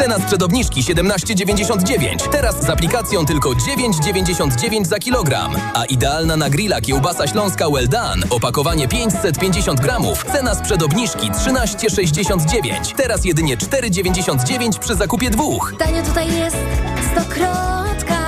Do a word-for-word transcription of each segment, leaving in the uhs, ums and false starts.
Cena sprzed obniżki siedemnaście dziewięćdziesiąt dziewięć. Teraz z aplikacją tylko dziewięć dziewięćdziesiąt dziewięć za kilogram. A idealna na grilla kiełbasa śląska Well Done. Opakowanie pięćset pięćdziesiąt gramów. Cena sprzed obniżki trzynaście sześćdziesiąt dziewięć. Teraz jedynie cztery dziewięćdziesiąt dziewięć przy zakupie dwóch. Tanio tutaj jest Stokrotka.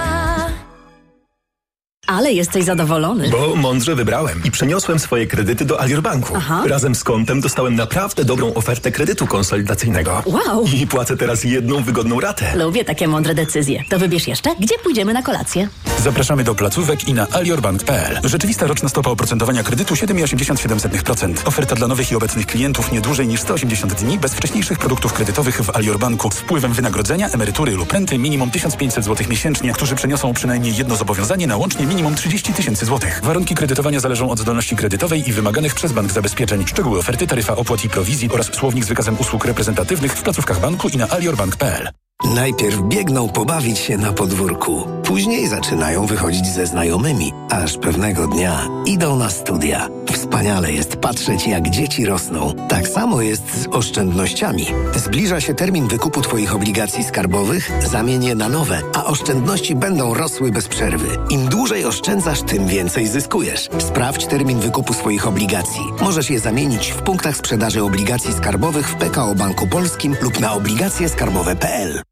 Ale jesteś zadowolony. Bo mądrze wybrałem i przeniosłem swoje kredyty do Alior Banku. Aha. Razem z kontem dostałem naprawdę dobrą ofertę kredytu konsolidacyjnego. Wow. I płacę teraz jedną wygodną ratę. Lubię takie mądre decyzje. To wybierz jeszcze, gdzie pójdziemy na kolację. Zapraszamy do placówek i na aliorbank kropka p l. Rzeczywista roczna stopa oprocentowania kredytu siedem przecinek osiemdziesiąt siedem procent. Oferta dla nowych i obecnych klientów nie dłużej niż sto osiemdziesiąt dni bez wcześniejszych produktów kredytowych w Alior Banku z wpływem wynagrodzenia, emerytury lub renty minimum tysiąc pięćset złotych miesięcznie, którzy przeniosą przynajmniej jedno zobowiązanie na łącznie minimum trzydzieści tysięcy złotych. Warunki kredytowania zależą od zdolności kredytowej i wymaganych przez bank zabezpieczeń. Szczegóły oferty, taryfa opłat i prowizji oraz słownik z wykazem usług reprezentatywnych w placówkach banku i na aliorbank kropka p l. Najpierw biegną pobawić się na podwórku. Później zaczynają wychodzić ze znajomymi, aż pewnego dnia idą na studia. Wspaniale jest patrzeć, jak dzieci rosną. Tak samo jest z oszczędnościami. Zbliża się termin wykupu Twoich obligacji skarbowych, zamień je na nowe, a oszczędności będą rosły bez przerwy. Im dłużej oszczędzasz, tym więcej zyskujesz. Sprawdź termin wykupu swoich obligacji. Możesz je zamienić w punktach sprzedaży obligacji skarbowych w P K O Banku Polskim lub na obligacje skarbowe kropka p l.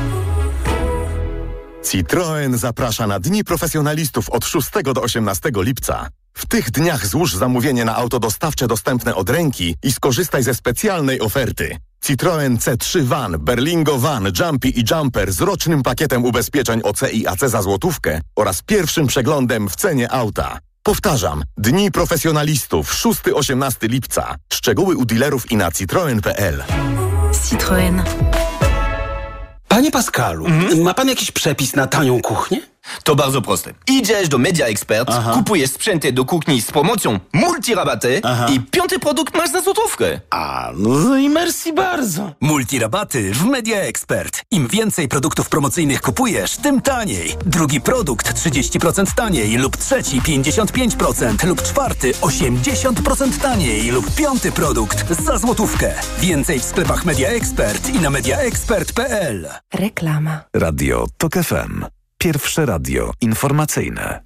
Citroen zaprasza na Dni Profesjonalistów od szóstego do osiemnastego lipca. W tych dniach złóż zamówienie na auto dostawcze dostępne od ręki i skorzystaj ze specjalnej oferty. Citroen C trzy Van, Berlingo Van, Jumpy i Jumper z rocznym pakietem ubezpieczeń O C i A C za złotówkę oraz pierwszym przeglądem w cenie auta. Powtarzam, Dni Profesjonalistów szóstego do osiemnastego lipca. Szczegóły u dealerów i na citroen kropka p l. Citroen. Panie Pascalu, mhm. ma pan jakiś przepis na tanią kuchnię? To bardzo proste. Idziesz do Media Expert, Aha. kupujesz sprzęty do kuchni z promocją multirabaty Aha. i piąty produkt masz za złotówkę. A, no i merci bardzo. Multirabaty w Media Expert. Im więcej produktów promocyjnych kupujesz, tym taniej. Drugi produkt trzydzieści procent taniej lub trzeci pięćdziesiąt pięć procent lub czwarty osiemdziesiąt procent taniej lub piąty produkt za złotówkę. Więcej w sklepach Media Expert i na media expert kropka p l. Reklama. Radio Tok F M. Pierwsze radio informacyjne.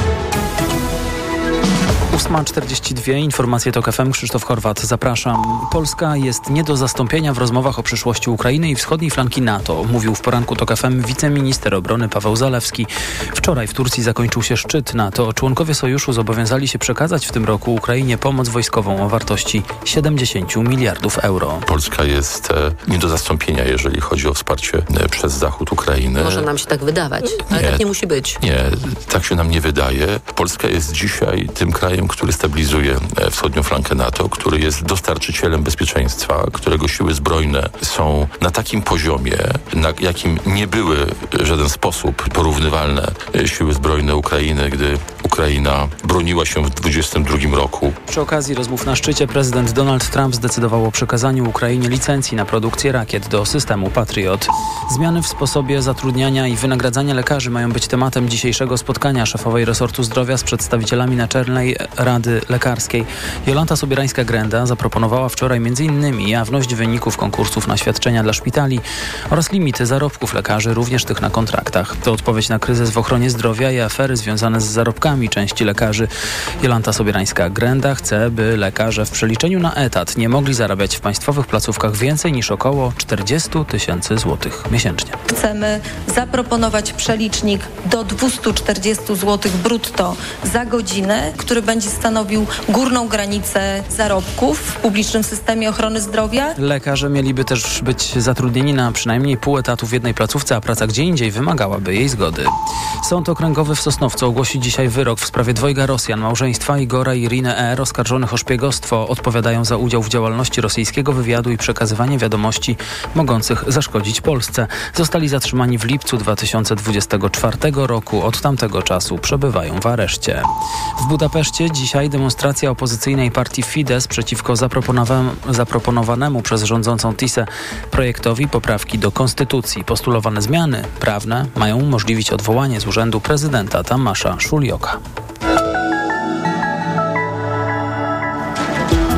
ósma czterdzieści dwa, informacje TOK F M, Krzysztof Horwat, zapraszam. Polska jest nie do zastąpienia w rozmowach o przyszłości Ukrainy i wschodniej flanki NATO, mówił w poranku TOK F M wiceminister obrony Paweł Zalewski. Wczoraj w Turcji zakończył się szczyt NATO. Członkowie sojuszu zobowiązali się przekazać w tym roku Ukrainie pomoc wojskową o wartości siedemdziesiąt miliardów euro. Polska jest e, nie do zastąpienia, jeżeli chodzi o wsparcie e, przez Zachód Ukrainy. Może nam się tak wydawać, ale nie, tak nie musi być. Nie, tak się nam nie wydaje. Polska jest dzisiaj tym krajem, który stabilizuje wschodnią flankę NATO, który jest dostarczycielem bezpieczeństwa, którego siły zbrojne są na takim poziomie, na jakim nie były w żaden sposób porównywalne siły zbrojne Ukrainy, gdy Ukraina broniła się w dwudziestym drugim roku. Przy okazji rozmów na szczycie prezydent Donald Trump zdecydował o przekazaniu Ukrainie licencji na produkcję rakiet do systemu Patriot. Zmiany w sposobie zatrudniania i wynagradzania lekarzy mają być tematem dzisiejszego spotkania szefowej resortu zdrowia z przedstawicielami Naczelnej Rady Lekarskiej. Jolanta Sobierańska-Grenda zaproponowała wczoraj między innymi jawność wyników konkursów na świadczenia dla szpitali oraz limity zarobków lekarzy, również tych na kontraktach. To odpowiedź na kryzys w ochronie zdrowia i afery związane z zarobkami części lekarzy. Jolanta Sobierańska-Grenda chce, by lekarze w przeliczeniu na etat nie mogli zarabiać w państwowych placówkach więcej niż około czterdzieści tysięcy złotych miesięcznie. Chcemy zaproponować przelicznik do dwieście czterdzieści złotych brutto za godzinę, który będzie stanowił górną granicę zarobków w publicznym systemie ochrony zdrowia. Lekarze mieliby też być zatrudnieni na przynajmniej pół etatu w jednej placówce, a praca gdzie indziej wymagałaby jej zgody. Sąd Okręgowy w Sosnowcu ogłosi dzisiaj wyrok w sprawie dwojga Rosjan, małżeństwa Igora i Iriny R., oskarżonych o szpiegostwo. Odpowiadają za udział w działalności rosyjskiego wywiadu i przekazywanie wiadomości mogących zaszkodzić Polsce. Zostali zatrzymani w lipcu dwa tysiące dwudziestego czwartego roku. Od tamtego czasu przebywają w areszcie. W Budapeszcie dzisiaj demonstracja opozycyjnej partii Fidesz przeciwko zaproponowanemu, zaproponowanemu przez rządzącą Tisę projektowi poprawki do konstytucji. Postulowane zmiany prawne mają umożliwić odwołanie z urzędu prezydenta Tamasza Szulioka.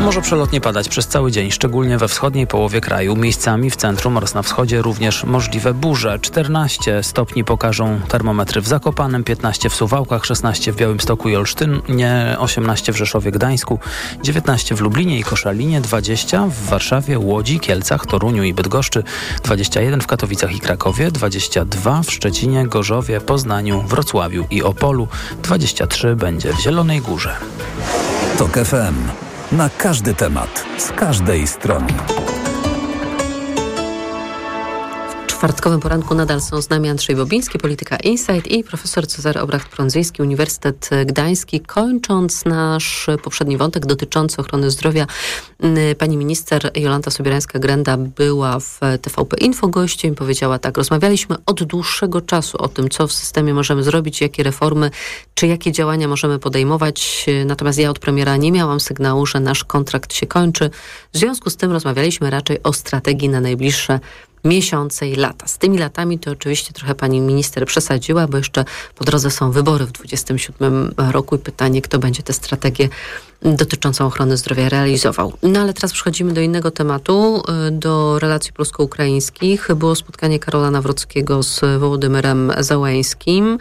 Może przelotnie padać przez cały dzień, szczególnie we wschodniej połowie kraju. Miejscami w centrum oraz na wschodzie również możliwe burze. czternaście stopni pokażą termometry w Zakopanem, piętnaście w Suwałkach, szesnaście w Białymstoku i Olsztynie, osiemnaście w Rzeszowie, Gdańsku, dziewiętnaście w Lublinie i Koszalinie, dwadzieścia w Warszawie, Łodzi, Kielcach, Toruniu i Bydgoszczy, dwadzieścia jeden w Katowicach i Krakowie, dwadzieścia dwa w Szczecinie, Gorzowie, Poznaniu, Wrocławiu i Opolu, dwadzieścia trzy będzie w Zielonej Górze. TOK F M. Na każdy temat, z każdej strony. W czwartkowym poranku nadal są z nami Andrzej Bobiński, Polityka Insight, i profesor Cezary Obracht-Prądzyński, Uniwersytet Gdański. Kończąc nasz poprzedni wątek dotyczący ochrony zdrowia, pani minister Jolanta Sobierańska-Grenda była w T V P Info gościem i powiedziała tak: rozmawialiśmy od dłuższego czasu o tym, co w systemie możemy zrobić, jakie reformy, czy jakie działania możemy podejmować. Natomiast ja od premiera nie miałam sygnału, że nasz kontrakt się kończy. W związku z tym rozmawialiśmy raczej o strategii na najbliższe miesiące i lata. Z tymi latami to oczywiście trochę pani minister przesadziła, bo jeszcze po drodze są wybory w dwudziestym siódmym roku i pytanie, kto będzie tę strategię dotyczącą ochrony zdrowia realizował. No ale teraz przechodzimy do innego tematu, do relacji polsko-ukraińskich. Było spotkanie Karola Nawrockiego z Wołodymyrem Zełeńskim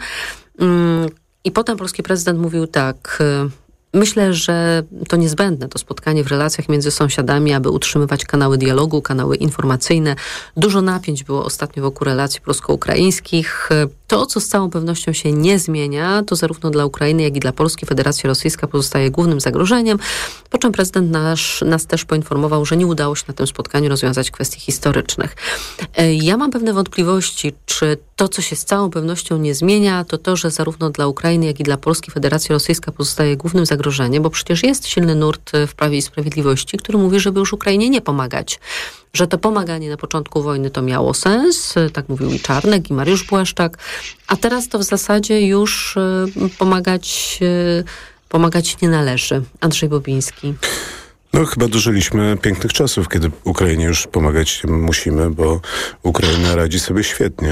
i potem polski prezydent mówił tak: myślę, że to niezbędne, to spotkanie w relacjach między sąsiadami, aby utrzymywać kanały dialogu, kanały informacyjne. Dużo napięć było ostatnio wokół relacji polsko-ukraińskich. To, co z całą pewnością się nie zmienia, to zarówno dla Ukrainy, jak i dla Polski Federacja Rosyjska pozostaje głównym zagrożeniem. Po czym prezydent nasz, nas też poinformował, że nie udało się na tym spotkaniu rozwiązać kwestii historycznych. Ja mam pewne wątpliwości, czy to, co się z całą pewnością nie zmienia, to to, że zarówno dla Ukrainy, jak i dla Polski Federacja Rosyjska pozostaje głównym zagrożeniem, bo przecież jest silny nurt w Prawie i Sprawiedliwości, który mówi, żeby już Ukrainie nie pomagać. Że to pomaganie na początku wojny to miało sens, tak mówił i Czarnek, i Mariusz Błaszczak, a teraz to w zasadzie już pomagać, pomagać nie należy. Andrzej Bobiński. No chyba dożyliśmy pięknych czasów, kiedy Ukrainie już pomagać musimy, bo Ukraina radzi sobie świetnie.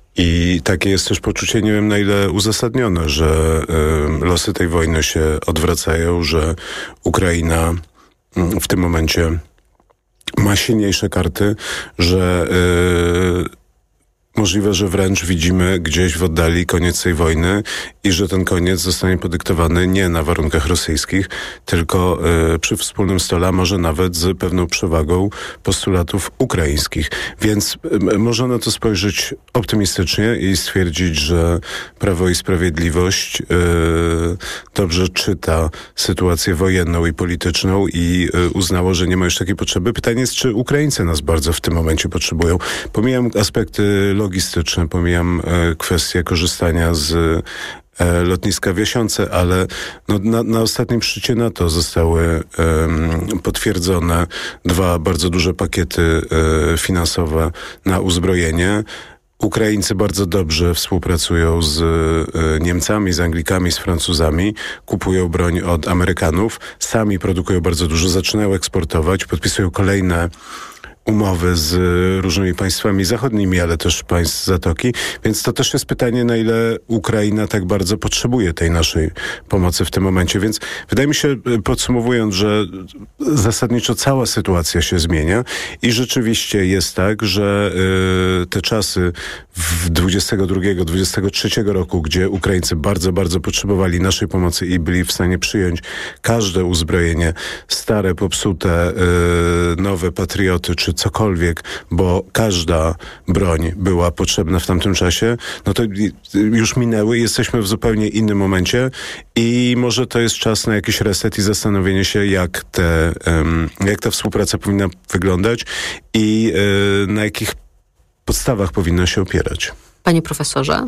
I takie jest też poczucie, nie wiem na ile uzasadnione, że y, losy tej wojny się odwracają, że Ukraina y, w tym momencie ma silniejsze karty, że y, możliwe, że wręcz widzimy gdzieś w oddali koniec tej wojny i że ten koniec zostanie podyktowany nie na warunkach rosyjskich, tylko y, przy wspólnym stole, a może nawet z pewną przewagą postulatów ukraińskich. Więc y, można na to spojrzeć optymistycznie i stwierdzić, że Prawo i Sprawiedliwość y, dobrze czyta sytuację wojenną i polityczną i y, uznało, że nie ma już takiej potrzeby. Pytanie jest, czy Ukraińcy nas bardzo w tym momencie potrzebują. Pomijam aspekty logistyczne, pomijam e, kwestię korzystania z e, lotniska w Jasiące, ale no, na, na ostatnim szczycie NATO zostały e, potwierdzone dwa bardzo duże pakiety e, finansowe na uzbrojenie. Ukraińcy bardzo dobrze współpracują z e, Niemcami, z Anglikami, z Francuzami, kupują broń od Amerykanów, sami produkują bardzo dużo, zaczynają eksportować, podpisują kolejne umowy z różnymi państwami zachodnimi, ale też państw Zatoki. Więc to też jest pytanie, na ile Ukraina tak bardzo potrzebuje tej naszej pomocy w tym momencie. Więc wydaje mi się, podsumowując, że zasadniczo cała sytuacja się zmienia i rzeczywiście jest tak, że y, te czasy w dwudziestego drugiego dwudziestego trzeciego roku, gdzie Ukraińcy bardzo, bardzo potrzebowali naszej pomocy i byli w stanie przyjąć każde uzbrojenie, stare, popsute, y, nowe patrioty, czy cokolwiek, bo każda broń była potrzebna w tamtym czasie, no to już minęły i jesteśmy w zupełnie innym momencie i może to jest czas na jakiś reset i zastanowienie się, jak, te, jak ta współpraca powinna wyglądać i na jakich podstawach powinna się opierać. Panie profesorze?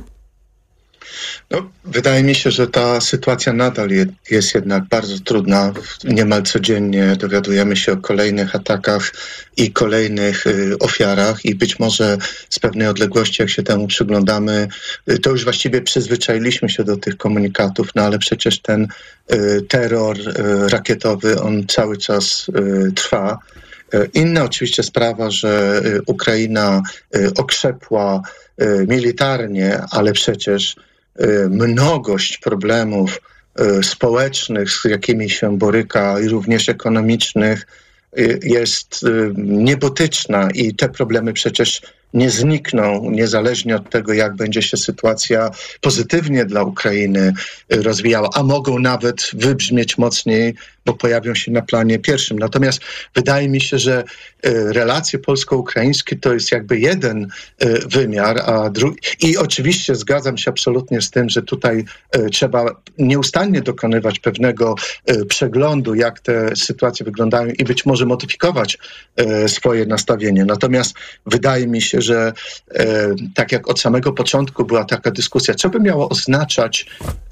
No, wydaje mi się, że ta sytuacja nadal je, jest jednak bardzo trudna. Niemal codziennie dowiadujemy się o kolejnych atakach i kolejnych y, ofiarach i być może z pewnej odległości, jak się temu przyglądamy, y, to już właściwie przyzwyczailiśmy się do tych komunikatów, no ale przecież ten y, terror y, rakietowy, on cały czas y, trwa. Inna oczywiście sprawa, że Ukraina okrzepła militarnie, ale przecież mnogość problemów społecznych, z jakimi się boryka, i również ekonomicznych, jest niebotyczna i te problemy przecież nie znikną, niezależnie od tego, jak będzie się sytuacja pozytywnie dla Ukrainy rozwijała, a mogą nawet wybrzmieć mocniej, bo pojawią się na planie pierwszym. Natomiast wydaje mi się, że relacje polsko-ukraińskie to jest jakby jeden wymiar, a drugi... I oczywiście zgadzam się absolutnie z tym, że tutaj trzeba nieustannie dokonywać pewnego przeglądu, jak te sytuacje wyglądają i być może modyfikować swoje nastawienie. Natomiast wydaje mi się, że tak jak od samego początku była taka dyskusja, co by miało oznaczać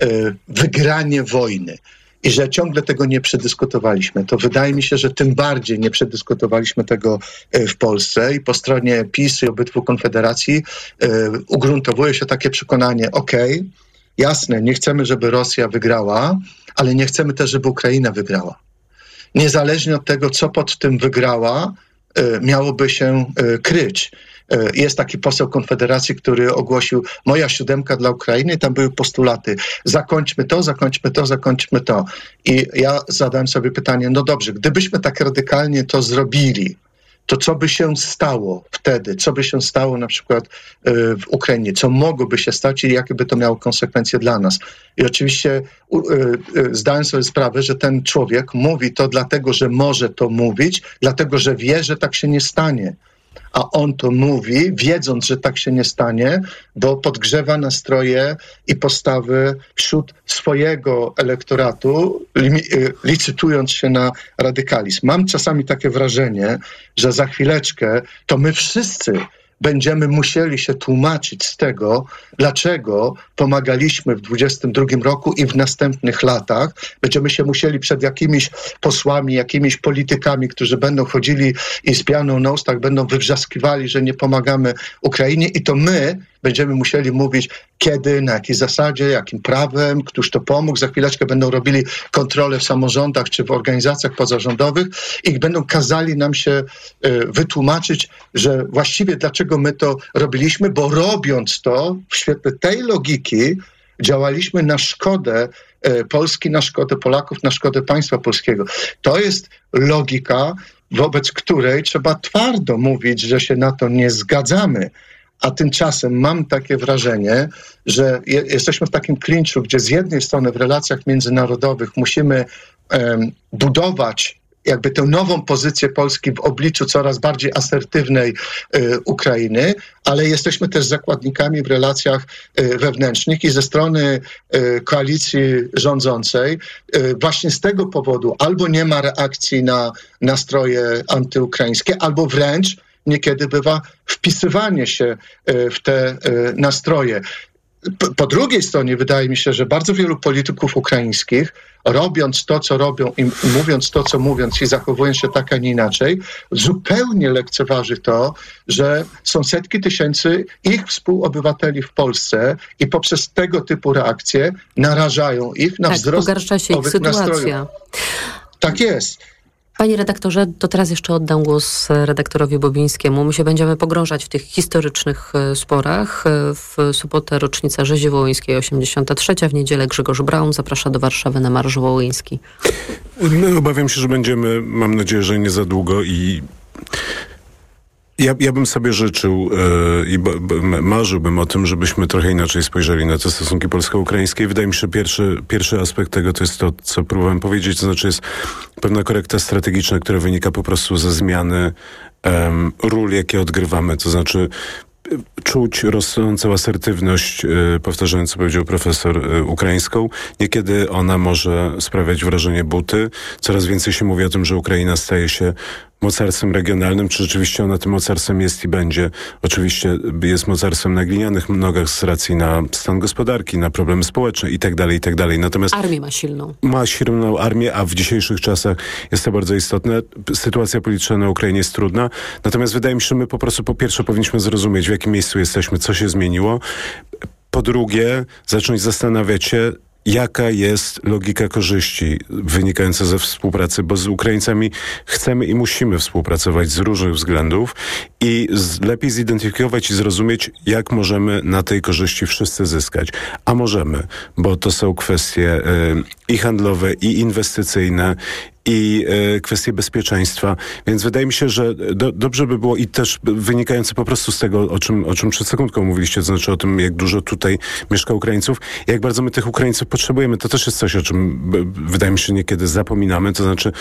wygranie wojny, i że ciągle tego nie przedyskutowaliśmy, to wydaje mi się, że tym bardziej nie przedyskutowaliśmy tego w Polsce i po stronie PiS i obydwu konfederacji ugruntowuje się takie przekonanie, okej, okay, jasne, nie chcemy, żeby Rosja wygrała, ale nie chcemy też, żeby Ukraina wygrała. Niezależnie od tego, co pod tym wygrała, miałoby się kryć. Jest taki poseł Konfederacji, który ogłosił moja siódemka dla Ukrainy, tam były postulaty zakończmy to, zakończmy to, zakończmy to. I ja zadałem sobie pytanie, no dobrze, gdybyśmy tak radykalnie to zrobili, to co by się stało wtedy? Co by się stało na przykład w Ukrainie? Co mogłoby się stać i jakie by to miało konsekwencje dla nas? I oczywiście zdałem sobie sprawę, że ten człowiek mówi to dlatego, że może to mówić, dlatego, że wie, że tak się nie stanie. A on to mówi, wiedząc, że tak się nie stanie, bo podgrzewa nastroje i postawy wśród swojego elektoratu, licytując się na radykalizm. Mam czasami takie wrażenie, że za chwileczkę to my wszyscy będziemy musieli się tłumaczyć z tego, dlaczego pomagaliśmy w dwudziestym drugim roku i w następnych latach. Będziemy się musieli przed jakimiś posłami, jakimiś politykami, którzy będą chodzili i z pianą na ustach będą wywrzaskiwali, że nie pomagamy Ukrainie, i to my będziemy musieli mówić, kiedy, na jakiej zasadzie, jakim prawem, któż to pomógł. Za chwileczkę będą robili kontrole w samorządach czy w organizacjach pozarządowych i będą kazali nam się y, wytłumaczyć, że właściwie dlaczego my to robiliśmy, bo robiąc to w świetle tej logiki działaliśmy na szkodę y, Polski, na szkodę Polaków, na szkodę państwa polskiego. To jest logika, wobec której trzeba twardo mówić, że się na to nie zgadzamy. A tymczasem mam takie wrażenie, że je, jesteśmy w takim klinczu, gdzie z jednej strony w relacjach międzynarodowych musimy um, budować jakby tę nową pozycję Polski w obliczu coraz bardziej asertywnej y, Ukrainy, ale jesteśmy też zakładnikami w relacjach y, wewnętrznych i ze strony y, koalicji rządzącej y, właśnie z tego powodu albo nie ma reakcji na nastroje antyukraińskie, albo wręcz niekiedy bywa wpisywanie się w te nastroje. Po drugiej stronie wydaje mi się, że bardzo wielu polityków ukraińskich, robiąc to, co robią i mówiąc to, co mówiąc i zachowując się tak, a nie inaczej, zupełnie lekceważy to, że są setki tysięcy ich współobywateli w Polsce i poprzez tego typu reakcje narażają ich na tak, wzrost pogarsza się ich sytuacja. nastrojów. Tak jest. Panie redaktorze, to teraz jeszcze oddam głos redaktorowi Bobińskiemu. My się będziemy pogrążać w tych historycznych sporach. W sobotę rocznica rzezi wołyńskiej, osiemdziesiąta trzecia. W niedzielę Grzegorz Braun zaprasza do Warszawy na Marsz Wołyński. No, obawiam się, że będziemy, mam nadzieję, że nie za długo i Ja, ja bym sobie życzył yy, i b, b, marzyłbym o tym, żebyśmy trochę inaczej spojrzeli na te stosunki polsko-ukraińskie. Wydaje mi się, że pierwszy, pierwszy aspekt tego to jest to, co próbowałem powiedzieć, to znaczy jest pewna korekta strategiczna, która wynika po prostu ze zmiany um, ról, jakie odgrywamy. To znaczy czuć rosnącą asertywność, yy, powtarzając, co powiedział profesor, yy, ukraińską. Niekiedy ona może sprawiać wrażenie buty. Coraz więcej się mówi o tym, że Ukraina staje się mocarstwem regionalnym. Czy rzeczywiście ona tym mocarstwem jest i będzie? Oczywiście jest mocarstwem na glinianych nogach z racji na stan gospodarki, na problemy społeczne i tak dalej, i tak dalej. Natomiast armię ma silną. Ma silną armię, a w dzisiejszych czasach jest to bardzo istotne. Sytuacja polityczna na Ukrainie jest trudna. Natomiast wydaje mi się, że my po prostu po pierwsze powinniśmy zrozumieć, w jakim miejscu jesteśmy, co się zmieniło. Po drugie, zacząć zastanawiać się, jaka jest logika korzyści wynikająca ze współpracy, bo z Ukraińcami chcemy i musimy współpracować z różnych względów i z, lepiej zidentyfikować i zrozumieć, jak możemy na tej korzyści wszyscy zyskać. A możemy, bo to są kwestie y, i handlowe, i inwestycyjne, i e, kwestie bezpieczeństwa. Więc wydaje mi się, że do, dobrze by było i też wynikające po prostu z tego, o czym, o czym przed sekundką mówiliście, to znaczy o tym, jak dużo tutaj mieszka Ukraińców, jak bardzo my tych Ukraińców potrzebujemy. To też jest coś, o czym b, wydaje mi się niekiedy zapominamy. To znaczy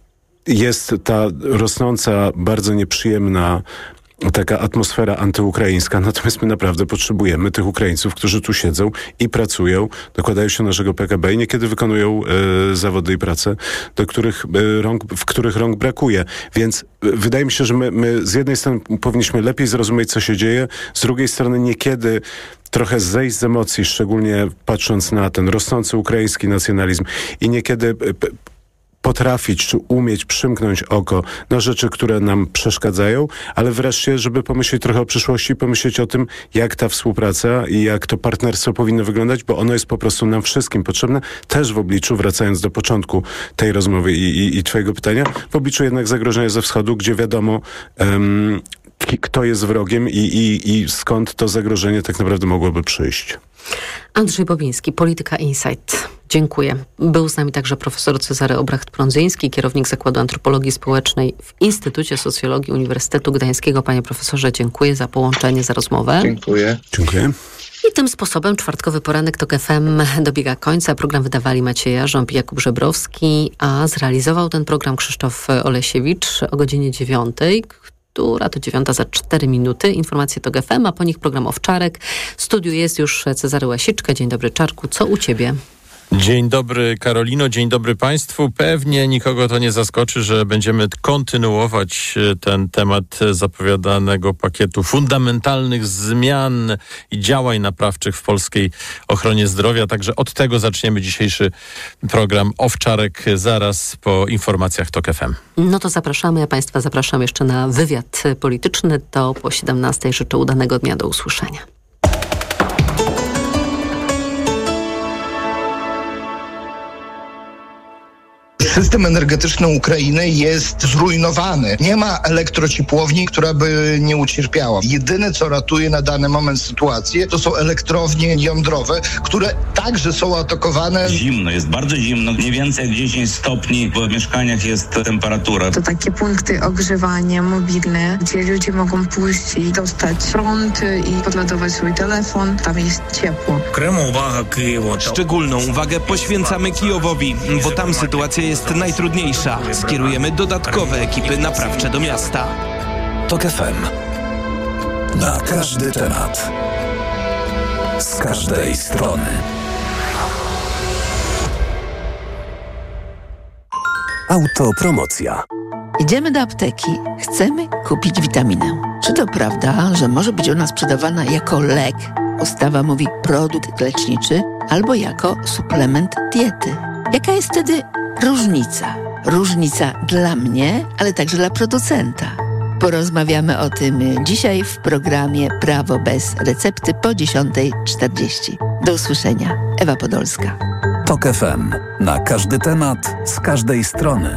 jest ta rosnąca, bardzo nieprzyjemna taka atmosfera antyukraińska, natomiast my naprawdę potrzebujemy tych Ukraińców, którzy tu siedzą i pracują, dokładają się do naszego P K B i niekiedy wykonują e, zawody i prace, do których, e, rąk, w których rąk brakuje. Więc e, wydaje mi się, że my, my z jednej strony powinniśmy lepiej zrozumieć, co się dzieje, z drugiej strony niekiedy trochę zejść z emocji, szczególnie patrząc na ten rosnący ukraiński nacjonalizm i niekiedy e, potrafić czy umieć przymknąć oko na rzeczy, które nam przeszkadzają, ale wreszcie, żeby pomyśleć trochę o przyszłości, pomyśleć o tym, jak ta współpraca i jak to partnerstwo powinno wyglądać, bo ono jest po prostu nam wszystkim potrzebne, też w obliczu, wracając do początku tej rozmowy i, i, i twojego pytania, w obliczu jednak zagrożenia ze wschodu, gdzie wiadomo, um, kto jest wrogiem i, i, i skąd to zagrożenie tak naprawdę mogłoby przyjść. Andrzej Bobiński, Polityka Insight. Dziękuję. Był z nami także profesor Cezary Obracht-Prądzyński, kierownik Zakładu Antropologii Społecznej w Instytucie Socjologii Uniwersytetu Gdańskiego. Panie profesorze, dziękuję za połączenie, za rozmowę. Dziękuję. Dziękuję. I tym sposobem czwartkowy poranek TOK F M dobiega końca. Program wydawali Maciej Jarząb i Jakub Żebrowski, a zrealizował ten program Krzysztof Olesiewicz o godzinie dziewiątej. Która to dziewiąta za cztery minuty. Informacje TOK F M, a po nich program Owczarek. W studiu jest już Cezary Łasiczka. Dzień dobry, Czarku. Co u ciebie? Dzień dobry, Karolino, dzień dobry Państwu. Pewnie nikogo to nie zaskoczy, że będziemy kontynuować ten temat zapowiadanego pakietu fundamentalnych zmian i działań naprawczych w polskiej ochronie zdrowia. Także od tego zaczniemy dzisiejszy program Owczarek zaraz po informacjach TOK F M. No to zapraszamy, ja Państwa zapraszam jeszcze na wywiad polityczny. To po siedemnastej. Życzę udanego dnia, do usłyszenia. System energetyczny Ukrainy jest zrujnowany. Nie ma elektrociepłowni, która by nie ucierpiała. Jedyne, co ratuje na dany moment sytuację, to są elektrownie jądrowe, które także są atakowane. Zimno, jest bardzo zimno. Mniej więcej jak dziesięć stopni w mieszkaniach jest temperatura. To takie punkty ogrzewania mobilne, gdzie ludzie mogą pójść i dostać prąd i podładować swój telefon. Tam jest ciepło. Szczególną uwagę poświęcamy Kijowowi, bo tam sytuacja jest najtrudniejsza. Skierujemy dodatkowe ekipy naprawcze do miasta. TOK F M. Na każdy temat. Z każdej strony. Autopromocja. Idziemy do apteki. Chcemy kupić witaminę. Czy to prawda, że może być ona sprzedawana jako lek? Ustawa mówi produkt leczniczy albo jako suplement diety. Jaka jest wtedy różnica? Różnica dla mnie, ale także dla producenta. Porozmawiamy o tym dzisiaj w programie Prawo bez recepty po dziesiątej czterdzieści. Do usłyszenia. Ewa Podolska. TOK F M. Na każdy temat, z każdej strony.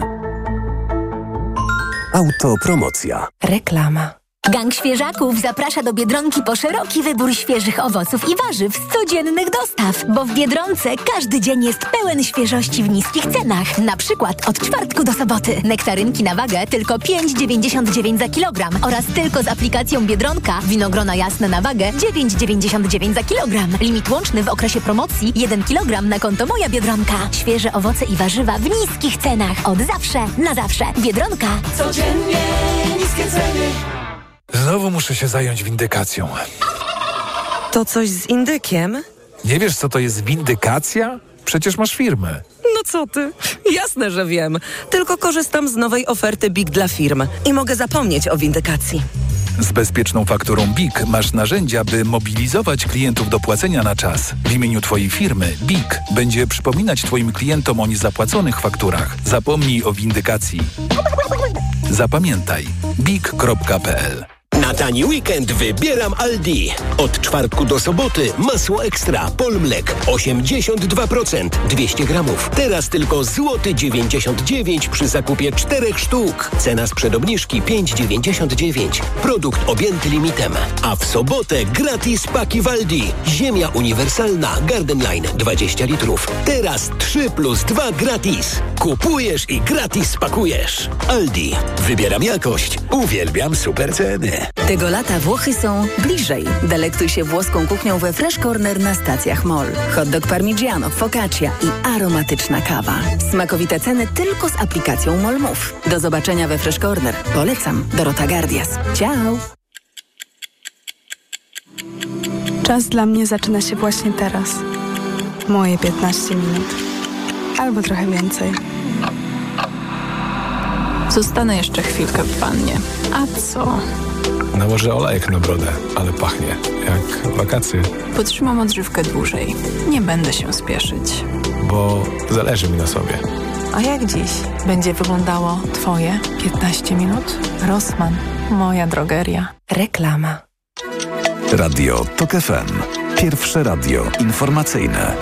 Autopromocja. Reklama. Gang Świeżaków zaprasza do Biedronki po szeroki wybór świeżych owoców i warzyw z codziennych dostaw, bo w Biedronce każdy dzień jest pełen świeżości w niskich cenach. Na przykład od czwartku do soboty. Nektarynki na wagę tylko pięć dziewięćdziesiąt dziewięć za kilogram oraz tylko z aplikacją Biedronka winogrona jasne na wagę dziewięć dziewięćdziesiąt dziewięć za kilogram. Limit łączny w okresie promocji jeden kilogram na konto Moja Biedronka. Świeże owoce i warzywa w niskich cenach. Od zawsze, na zawsze. Biedronka. Codziennie niskie ceny. Znowu muszę się zająć windykacją. To coś z indykiem? Nie wiesz, co to jest windykacja? Przecież masz firmę. No co ty? Jasne, że wiem. Tylko korzystam z nowej oferty B I K dla firm i mogę zapomnieć o windykacji. Z bezpieczną fakturą B I K masz narzędzia, by mobilizować klientów do płacenia na czas. W imieniu twojej firmy B I K będzie przypominać twoim klientom o niezapłaconych fakturach. Zapomnij o windykacji. Zapamiętaj. bik kropka p l. Na tani weekend wybieram Aldi. Od czwartku do soboty masło ekstra Polmlek osiemdziesiąt dwa procent dwieście gramów. Teraz tylko złoty dziewięćdziesiąt dziewięć przy zakupie czterech sztuk. Cena sprzed obniżki pięć dziewięćdziesiąt dziewięć. Produkt objęty limitem. A w sobotę gratis paki w Aldi. Ziemia uniwersalna Garden Line dwadzieścia litrów. Teraz trzy plus dwa gratis. Kupujesz i gratis spakujesz. Aldi. Wybieram jakość. Uwielbiam super ceny. Tego lata Włochy są bliżej. Delektuj się włoską kuchnią we Fresh Corner na stacjach Mall. Hot dog parmigiano, focaccia i aromatyczna kawa. Smakowite ceny tylko z aplikacją Mall Move. Do zobaczenia we Fresh Corner. Polecam. Dorota Gardias. Ciao! Czas dla mnie zaczyna się właśnie teraz. Moje piętnaście minut. Albo trochę więcej. Zostanę jeszcze chwilkę w wannie. A co? Nałożę olejek na brodę, ale pachnie jak wakacje. Potrzymam odżywkę dłużej. Nie będę się spieszyć. Bo zależy mi na sobie. A jak dziś będzie wyglądało Twoje piętnaście minut? Rossmann, moja drogeria. Reklama. Radio TOK F M. Pierwsze radio informacyjne.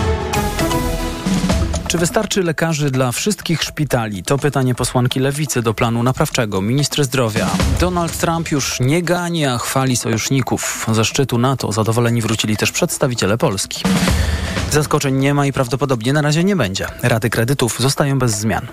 Czy wystarczy lekarzy dla wszystkich szpitali? To pytanie posłanki Lewicy do planu naprawczego. Minister zdrowia Donald Trump już nie gani, a chwali sojuszników. Ze szczytu NATO zadowoleni wrócili też przedstawiciele Polski. Zaskoczeń nie ma i prawdopodobnie na razie nie będzie. Raty kredytów zostają bez zmian.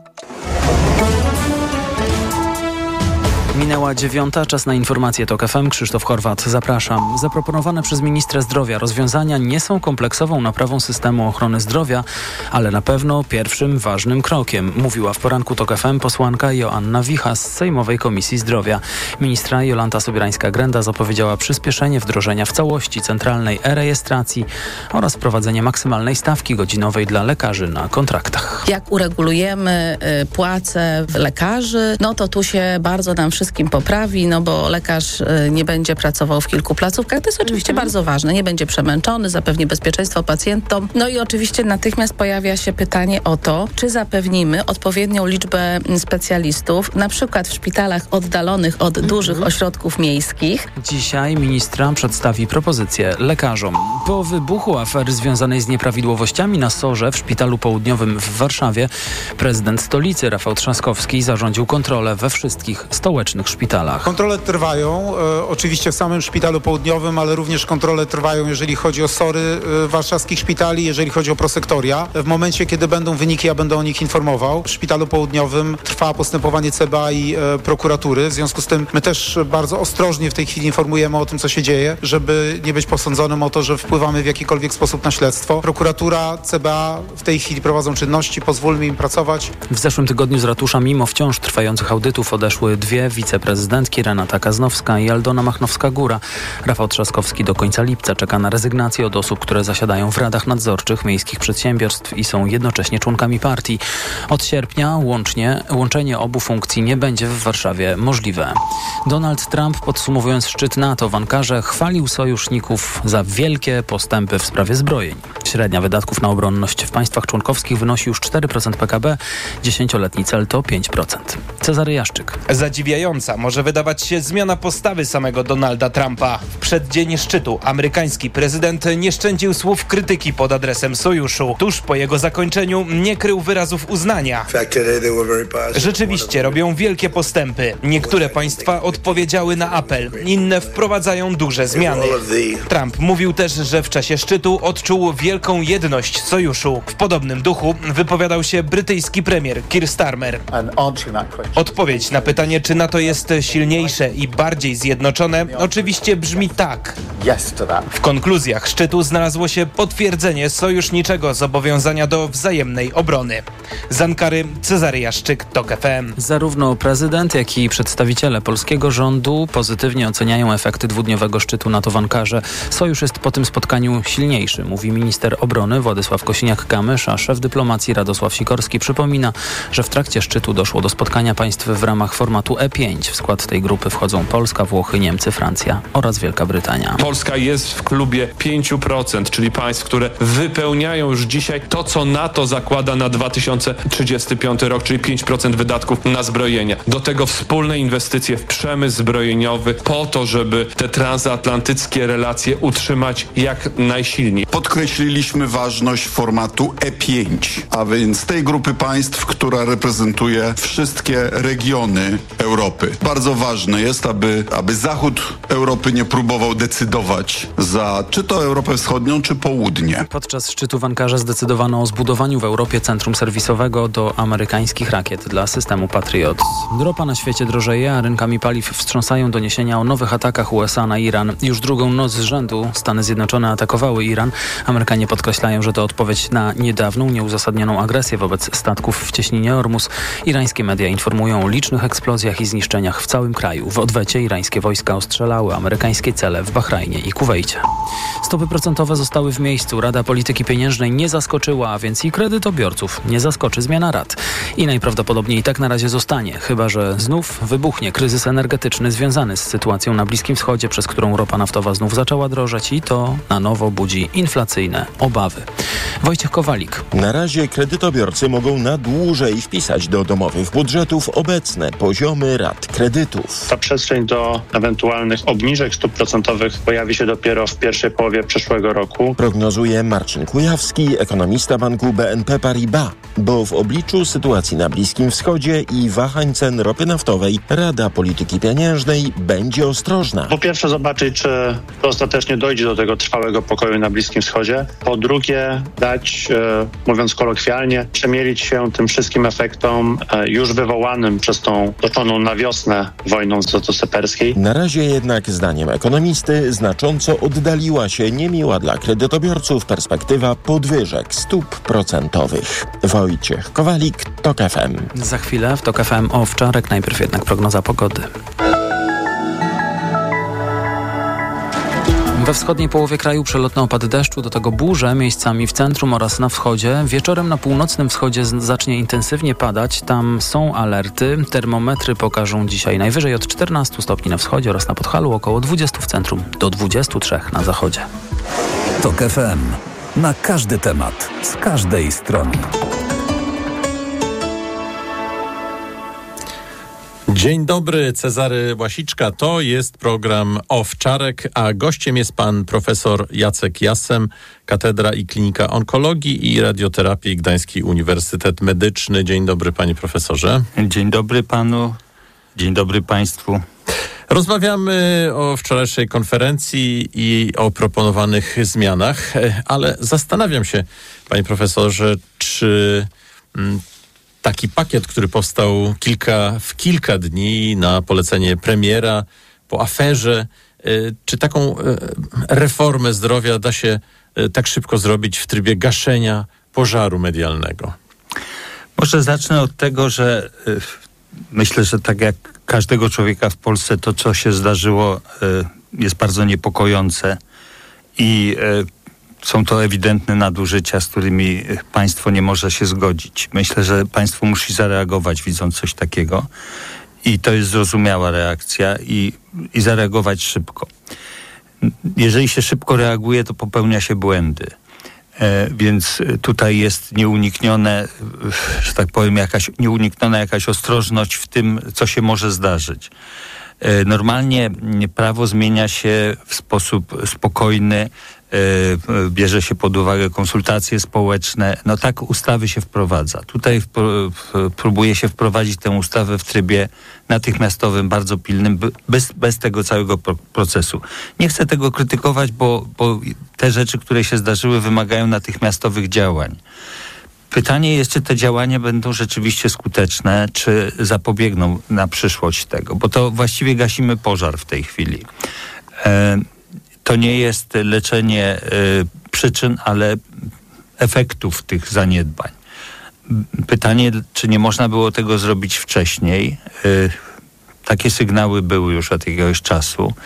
Minęła dziewiąta, czas na informacje TOK F M. Krzysztof Horwat, zapraszam. Zaproponowane przez ministra zdrowia rozwiązania nie są kompleksową naprawą systemu ochrony zdrowia, ale na pewno pierwszym ważnym krokiem, mówiła w poranku TOK F M posłanka Joanna Wicha z Sejmowej Komisji Zdrowia. Ministra Jolanta Sobieраńska-Grenda zapowiedziała przyspieszenie wdrożenia w całości centralnej e-rejestracji oraz wprowadzenie maksymalnej stawki godzinowej dla lekarzy na kontraktach. Jak uregulujemy y, płace lekarzy, no to tu się bardzo nam wszystkim poprawi, no bo lekarz y, nie będzie pracował w kilku placówkach. To jest oczywiście mhm. bardzo ważne. Nie będzie przemęczony, zapewni bezpieczeństwo pacjentom. No i oczywiście natychmiast pojawia się pytanie o to, czy zapewnimy odpowiednią liczbę specjalistów, na przykład w szpitalach oddalonych od mhm. dużych ośrodków miejskich. Dzisiaj ministra przedstawi propozycję lekarzom. Po wybuchu afery związanej z nieprawidłowościami na SOR-ze w Szpitalu Południowym w Warszawie prezydent stolicy Rafał Trzaskowski zarządził kontrolę we wszystkich stołecznych szpitalach. Kontrole trwają, e, oczywiście w samym Szpitalu Południowym, ale również kontrole trwają, jeżeli chodzi o SOR-y e, warszawskich szpitali, jeżeli chodzi o prosektoria. W momencie, kiedy będą wyniki, ja będę o nich informował. W Szpitalu Południowym trwa postępowanie C B A i e, prokuratury. W związku z tym my też bardzo ostrożnie w tej chwili informujemy o tym, co się dzieje, żeby nie być posądzonym o to, że wpływamy w jakikolwiek sposób na śledztwo. Prokuratura, C B A w tej chwili prowadzą czynności, pozwólmy im pracować. W zeszłym tygodniu z ratusza mimo wciąż trwających audytów odeszły dwie wiceprezydentki, Renata Kaznowska i Aldona Machnowska-Góra. Rafał Trzaskowski do końca lipca czeka na rezygnację od osób, które zasiadają w radach nadzorczych miejskich przedsiębiorstw i są jednocześnie członkami partii. Od sierpnia łącznie, łączenie obu funkcji nie będzie w Warszawie możliwe. Donald Trump, podsumowując szczyt NATO w Ankarze, chwalił sojuszników za wielkie postępy w sprawie zbrojeń. Średnia wydatków na obronność w państwach członkowskich wynosi już cztery procent P K B, dziesięcioletni cel to pięć procent. Cezary Jaszczyk. Zadziwiająca może wydawać się zmiana postawy samego Donalda Trumpa. W przeddzień szczytu amerykański prezydent nie szczędził słów krytyki pod adresem sojuszu. Tuż po jego zakończeniu nie krył wyrazów uznania. Rzeczywiście robią wielkie postępy. Niektóre państwa odpowiedziały na apel, inne wprowadzają duże zmiany. Trump mówił też, że w czasie szczytu odczuł wielką jedność sojuszu. W podobnym duchu wypowiadał się brytyjski premier Keir Starmer. Odpowiedź na pytanie, czy NATO jest silniejsze i bardziej zjednoczone, oczywiście brzmi tak. W konkluzjach szczytu znalazło się potwierdzenie sojuszniczego zobowiązania do wzajemnej obrony. Z Ankary Cezary Jaszczyk, TOK F M. Zarówno prezydent, jak i przedstawiciele polskiego rządu pozytywnie oceniają efekty dwudniowego szczytu NATO w Ankarze. Sojusz jest po tym spotkaniu silniejszy, mówi minister minister obrony Władysław Kosiniak-Kamysz, a szef dyplomacji Radosław Sikorski przypomina, że w trakcie szczytu doszło do spotkania państw w ramach formatu E pięć. W skład tej grupy wchodzą Polska, Włochy, Niemcy, Francja oraz Wielka Brytania. Polska jest w klubie pięć procent, czyli państw, które wypełniają już dzisiaj to, co NATO zakłada na dwa tysiące trzydziesty piąty rok, czyli pięć procent wydatków na zbrojenia. Do tego wspólne inwestycje w przemysł zbrojeniowy po to, żeby te transatlantyckie relacje utrzymać jak najsilniej. Podkreśliliśmy ważność formatu E pięć, a więc tej grupy państw, która reprezentuje wszystkie regiony Europy. Bardzo ważne jest, aby, aby Zachód Europy nie próbował decydować za czy to Europę Wschodnią, czy Południe. Podczas szczytu w Ankarze zdecydowano o zbudowaniu w Europie centrum serwisowego do amerykańskich rakiet dla systemu Patriot. Ropa na świecie drożeje, a rynkami paliw wstrząsają doniesienia o nowych atakach U S A na Iran. Już drugą noc z rzędu Stany Zjednoczone atakowały Iran. Amerykanie podkreślają, że to odpowiedź na niedawną, nieuzasadnioną agresję wobec statków w cieśninie Ormus. Irańskie media informują o licznych eksplozjach i zniszczeniach w całym kraju. W odwecie irańskie wojska ostrzelały amerykańskie cele w Bahrajnie i Kuwejcie. Stopy procentowe zostały w miejscu. Rada Polityki Pieniężnej nie zaskoczyła, a więc i kredytobiorców nie zaskoczy zmiana rat. I najprawdopodobniej tak na razie zostanie, chyba że znów wybuchnie kryzys energetyczny związany z sytuacją na Bliskim Wschodzie, przez którą ropa naftowa znów zaczęła drożeć i to na nowo budzi inflacyjne obawy. Wojciech Kowalik. Na razie kredytobiorcy mogą na dłużej wpisać do domowych budżetów obecne poziomy rat kredytów. Ta przestrzeń do ewentualnych obniżek stóp procentowych pojawi się dopiero w pierwszej połowie przyszłego roku. Prognozuje Marcin Kujawski, ekonomista banku B N P Paribas, bo w obliczu sytuacji na Bliskim Wschodzie i wahań cen ropy naftowej Rada Polityki Pieniężnej będzie ostrożna. Po pierwsze zobaczyć, czy ostatecznie dojdzie do tego trwałego pokoju na Bliskim Wschodzie. Po drugie dać, e, mówiąc kolokwialnie, przemielić się tym wszystkim efektom e, już wywołanym przez tą toczoną na wiosnę wojną w Zatoce Perskiej. Na razie jednak, zdaniem ekonomisty, znacząco oddaliła się niemiła dla kredytobiorców perspektywa podwyżek stóp procentowych. Wojciech Kowalik, TOK F M. Za chwilę w TOK F M o wczorek, najpierw jednak prognoza pogody. We wschodniej połowie kraju przelotne opady deszczu, do tego burze miejscami w centrum oraz na wschodzie. Wieczorem na północnym wschodzie z- zacznie intensywnie padać. Tam są alerty. Termometry pokażą dzisiaj najwyżej od czternastu stopni na wschodzie oraz na Podhalu, około dwudziestu w centrum, do dwudziestu trzech na zachodzie. TOK F M. Na każdy temat, z każdej strony. Dzień dobry, Cezary Łasiczka. To jest program Owczarek, a gościem jest pan profesor Jacek Jassem, Katedra i Klinika Onkologii i Radioterapii Gdański Uniwersytet Medyczny. Dzień dobry, panie profesorze. Dzień dobry panu, dzień dobry państwu. Rozmawiamy o wczorajszej konferencji i o proponowanych zmianach, ale zastanawiam się, panie profesorze, czy mm, taki pakiet, który powstał kilka, w kilka dni na polecenie premiera po aferze, y, czy taką y, reformę zdrowia da się y, tak szybko zrobić w trybie gaszenia pożaru medialnego? Może zacznę od tego, że y, myślę, że tak jak każdego człowieka w Polsce, to co się zdarzyło y, jest bardzo niepokojące i y, są to ewidentne nadużycia, z którymi państwo nie może się zgodzić. Myślę, że państwo musi zareagować, widząc coś takiego. I to jest zrozumiała reakcja i, i zareagować szybko. Jeżeli się szybko reaguje, to popełnia się błędy. E, więc tutaj jest nieuniknione, że tak powiem, jakaś, nieunikniona jakaś ostrożność w tym, co się może zdarzyć. E, normalnie prawo zmienia się w sposób spokojny, bierze się pod uwagę konsultacje społeczne. No tak ustawy się wprowadza. Tutaj wpro, próbuje się wprowadzić tę ustawę w trybie natychmiastowym, bardzo pilnym, bez, bez tego całego procesu. Nie chcę tego krytykować, bo, bo te rzeczy, które się zdarzyły, wymagają natychmiastowych działań. Pytanie jest, czy te działania będą rzeczywiście skuteczne, czy zapobiegną na przyszłość tego, bo to właściwie gasimy pożar w tej chwili. E, To nie jest leczenie y, przyczyn, ale efektów tych zaniedbań. Pytanie, czy nie można było tego zrobić wcześniej? Y, takie sygnały były już od jakiegoś czasu.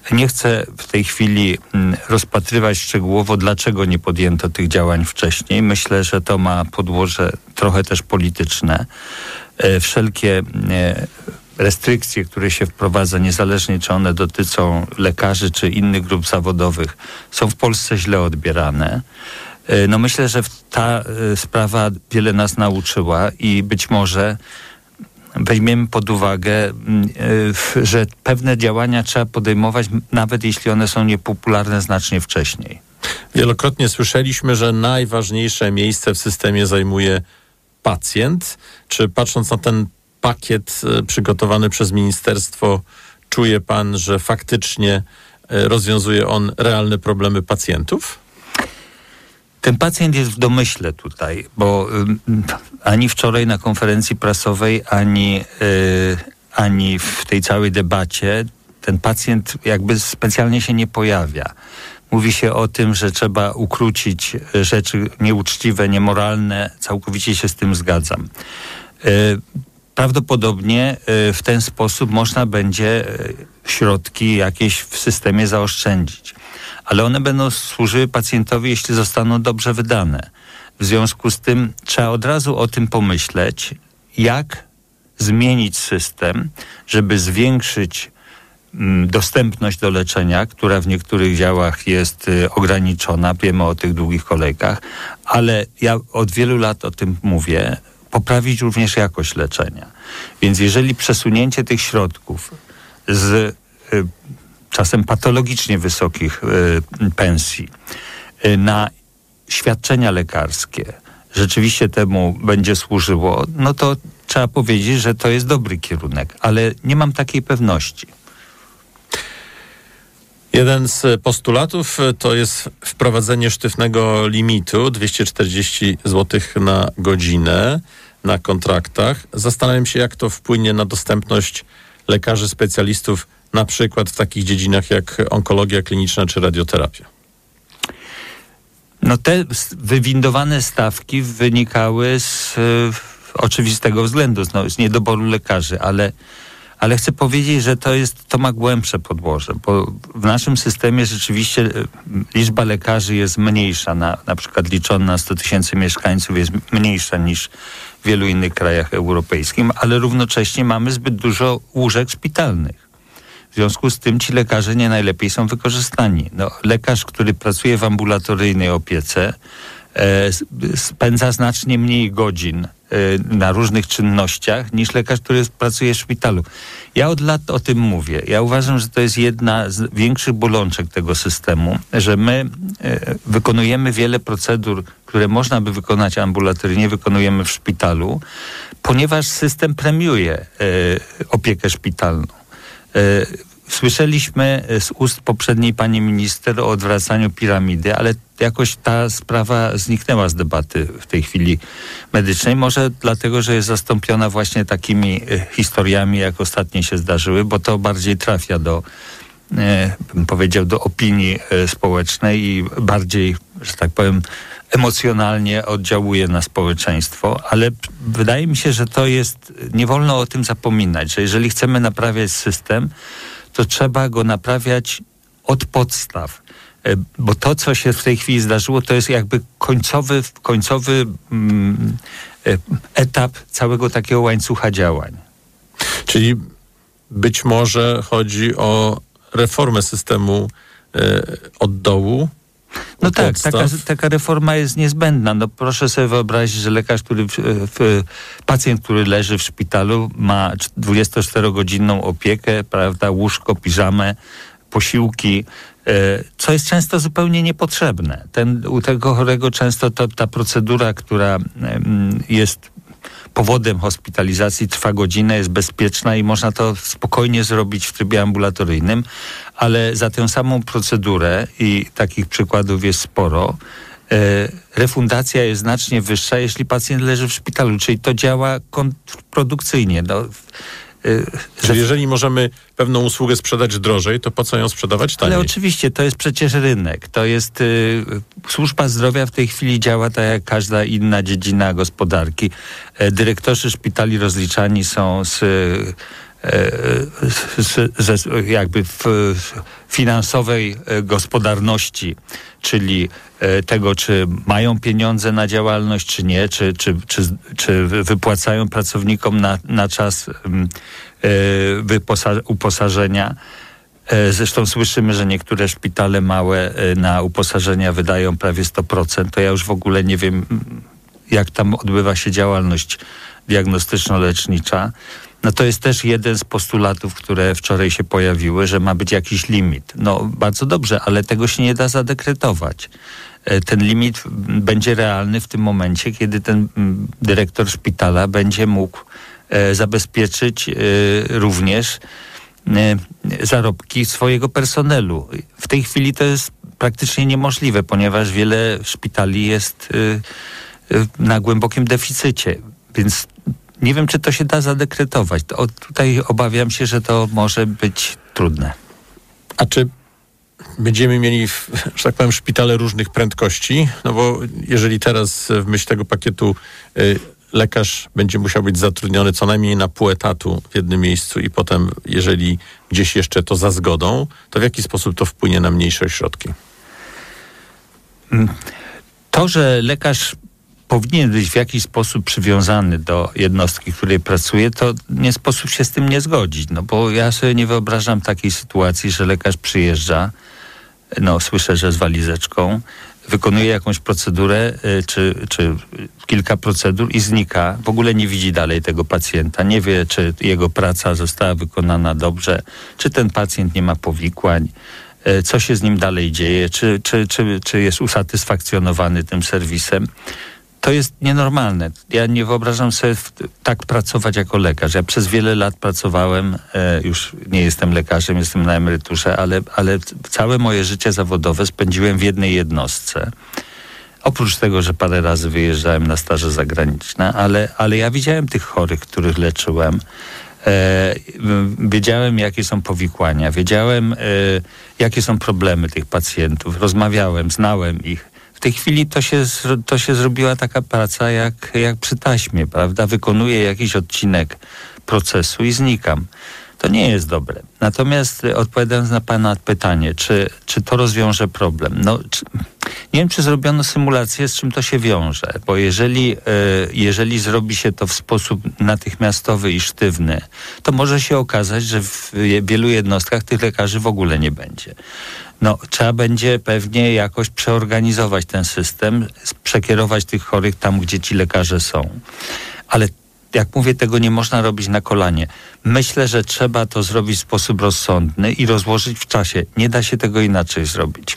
Nie chcę w tej chwili rozpatrywać szczegółowo, dlaczego nie podjęto tych działań wcześniej. Myślę, że to ma podłoże trochę też polityczne. Wszelkie restrykcje, które się wprowadza, niezależnie czy one dotyczą lekarzy czy innych grup zawodowych, są w Polsce źle odbierane. No myślę, że ta sprawa wiele nas nauczyła i być może weźmiemy pod uwagę, że pewne działania trzeba podejmować, nawet jeśli one są niepopularne, znacznie wcześniej. Wielokrotnie słyszeliśmy, że najważniejsze miejsce w systemie zajmuje pacjent. Czy patrząc na ten pakiet przygotowany przez ministerstwo, czuje pan, że faktycznie rozwiązuje on realne problemy pacjentów? Ten pacjent jest w domyśle tutaj, bo y, ani wczoraj na konferencji prasowej, ani, y, ani w tej całej debacie ten pacjent jakby specjalnie się nie pojawia. Mówi się o tym, że trzeba ukrócić rzeczy nieuczciwe, niemoralne. Całkowicie się z tym zgadzam. Y, prawdopodobnie y, w ten sposób można będzie y, środki jakieś w systemie zaoszczędzić. Ale one będą służyły pacjentowi, jeśli zostaną dobrze wydane. W związku z tym trzeba od razu o tym pomyśleć, jak zmienić system, żeby zwiększyć mm, dostępność do leczenia, która w niektórych działach jest y, ograniczona. Wiemy o tych długich kolejkach, ale ja od wielu lat o tym mówię, poprawić również jakość leczenia. Więc jeżeli przesunięcie tych środków z y, czasem patologicznie wysokich y, pensji y, na świadczenia lekarskie rzeczywiście temu będzie służyło, no to trzeba powiedzieć, że to jest dobry kierunek, ale nie mam takiej pewności. Jeden z postulatów to jest wprowadzenie sztywnego limitu dwieście czterdzieści złotych na godzinę na kontraktach. Zastanawiam się, jak to wpłynie na dostępność lekarzy specjalistów, na przykład w takich dziedzinach jak onkologia kliniczna czy radioterapia. No te wywindowane stawki wynikały z y, oczywistego względu, no, z niedoboru lekarzy, ale, ale chcę powiedzieć, że to jest, to ma głębsze podłoże, bo w naszym systemie rzeczywiście liczba lekarzy jest mniejsza, na, na przykład liczona na sto tysięcy mieszkańców jest mniejsza niż w wielu innych krajach europejskich, ale równocześnie mamy zbyt dużo łóżek szpitalnych. W związku z tym ci lekarze nie najlepiej są wykorzystani. No, lekarz, który pracuje w ambulatoryjnej opiece, e, spędza znacznie mniej godzin e, na różnych czynnościach niż lekarz, który pracuje w szpitalu. Ja od lat o tym mówię. Ja uważam, że to jest jedna z większych bolączek tego systemu, że my e, wykonujemy wiele procedur, które można by wykonać ambulatoryjnie, wykonujemy w szpitalu, ponieważ system premiuje e, opiekę szpitalną. Słyszeliśmy z ust poprzedniej pani minister o odwracaniu piramidy, ale jakoś ta sprawa zniknęła z debaty w tej chwili medycznej. Może dlatego, że jest zastąpiona właśnie takimi historiami, jak ostatnio się zdarzyły, bo to bardziej trafia do, bym powiedział, do opinii społecznej i bardziej, że tak powiem, emocjonalnie oddziałuje na społeczeństwo, ale wydaje mi się, że to jest, nie wolno o tym zapominać, że jeżeli chcemy naprawiać system, to trzeba go naprawiać od podstaw, bo to, co się w tej chwili zdarzyło, to jest jakby końcowy, końcowy mm, etap całego takiego łańcucha działań. Czyli być może chodzi o reformę systemu y, od dołu. No tak, taka, taka reforma jest niezbędna. No proszę sobie wyobrazić, że lekarz, który, w, w, pacjent, który leży w szpitalu, ma dwudziestoczterogodzinną opiekę, prawda, łóżko, piżamę, posiłki, e, co jest często zupełnie niepotrzebne. Ten, u tego chorego często to, ta procedura, która m, jest powodem hospitalizacji, trwa godzinę, jest bezpieczna i można to spokojnie zrobić w trybie ambulatoryjnym, ale za tę samą procedurę, i takich przykładów jest sporo, e, refundacja jest znacznie wyższa, jeśli pacjent leży w szpitalu, czyli to działa kontrprodukcyjnie. No, Czyli jeżeli możemy pewną usługę sprzedać drożej, to po co ją sprzedawać taniej? Ale oczywiście, to jest przecież rynek. To jest y, służba zdrowia w tej chwili działa tak jak każda inna dziedzina gospodarki. E, dyrektorzy szpitali rozliczani są z y, ze, jakby w finansowej gospodarności, czyli tego, czy mają pieniądze na działalność, czy nie, czy, czy, czy, czy wypłacają pracownikom na, na czas wyposa- uposażenia. Zresztą słyszymy, że niektóre szpitale małe na uposażenia wydają prawie sto procent. To ja już w ogóle nie wiem, jak tam odbywa się działalność diagnostyczno-lecznicza. No to jest też jeden z postulatów, które wczoraj się pojawiły, że ma być jakiś limit. No bardzo dobrze, ale tego się nie da zadekretować. Ten limit będzie realny w tym momencie, kiedy ten dyrektor szpitala będzie mógł zabezpieczyć również zarobki swojego personelu. W tej chwili to jest praktycznie niemożliwe, ponieważ wiele szpitali jest na głębokim deficycie, więc nie wiem, czy to się da zadekretować. To, tutaj obawiam się, że to może być trudne. A czy będziemy mieli, że tak powiem, szpitale różnych prędkości? No bo jeżeli teraz w myśl tego pakietu y, lekarz będzie musiał być zatrudniony co najmniej na pół etatu w jednym miejscu i potem, jeżeli gdzieś jeszcze to za zgodą, to w jaki sposób to wpłynie na mniejsze ośrodki? To, że lekarz powinien być w jakiś sposób przywiązany do jednostki, w której pracuje, to nie sposób się z tym nie zgodzić. No bo ja sobie nie wyobrażam takiej sytuacji, że lekarz przyjeżdża, no słyszę, że z walizeczką, wykonuje jakąś procedurę, czy, czy kilka procedur i znika. W ogóle nie widzi dalej tego pacjenta. Nie wie, czy jego praca została wykonana dobrze, czy ten pacjent nie ma powikłań, co się z nim dalej dzieje, czy, czy, czy, czy jest usatysfakcjonowany tym serwisem. To jest nienormalne. Ja nie wyobrażam sobie w, tak pracować jako lekarz. Ja przez wiele lat pracowałem, e, już nie jestem lekarzem, jestem na emeryturze, ale, ale całe moje życie zawodowe spędziłem w jednej jednostce. Oprócz tego, że parę razy wyjeżdżałem na staże zagraniczne, ale, ale ja widziałem tych chorych, których leczyłem. E, wiedziałem, jakie są powikłania, wiedziałem, e, jakie są problemy tych pacjentów. Rozmawiałem, znałem ich. W tej chwili to się, to się zrobiła taka praca jak, jak przy taśmie, prawda? Wykonuję jakiś odcinek procesu i znikam. To nie jest dobre. Natomiast odpowiadając na pana pytanie, czy, czy to rozwiąże problem? No, czy, nie wiem, czy zrobiono symulację, z czym to się wiąże, bo jeżeli, jeżeli zrobi się to w sposób natychmiastowy i sztywny, to może się okazać, że w wielu jednostkach tych lekarzy w ogóle nie będzie. No, trzeba będzie pewnie jakoś przeorganizować ten system, przekierować tych chorych tam, gdzie ci lekarze są. Ale jak mówię, tego nie można robić na kolanie. Myślę, że trzeba to zrobić w sposób rozsądny i rozłożyć w czasie. Nie da się tego inaczej zrobić.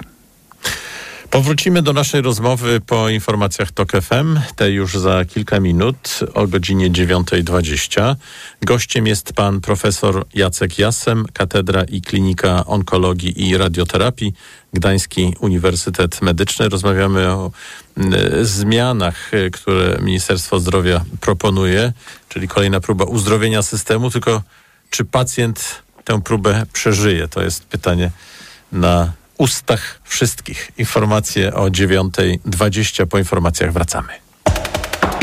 Powrócimy do naszej rozmowy po informacjach TOK F M, te już za kilka minut o godzinie dziewiąta dwadzieścia. Gościem jest pan profesor Jacek Jassem, Katedra i Klinika Onkologii i Radioterapii, Gdański Uniwersytet Medyczny. Rozmawiamy o y, zmianach, y, które Ministerstwo Zdrowia proponuje, czyli kolejna próba uzdrowienia systemu, tylko czy pacjent tę próbę przeżyje? To jest pytanie na ustach wszystkich. Informacje o dziewiąta dwadzieścia. Po informacjach wracamy.